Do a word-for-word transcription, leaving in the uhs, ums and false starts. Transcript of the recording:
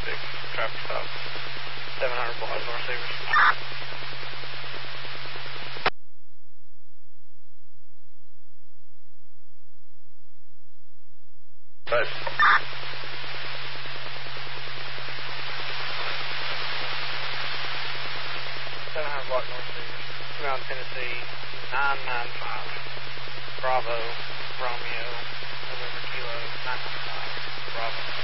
six, traffic stop, seven hundred block, North Severs. Right. seven hundred block, North Severs, Mountain, Tennessee, nine nine five, Bravo, Romeo, November Kilo, nine nine five, Bravo.